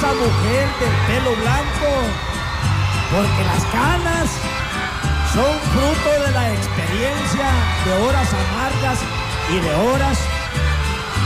esa mujer del pelo blanco, porque las canas son fruto de la experiencia de horas amargas y de horas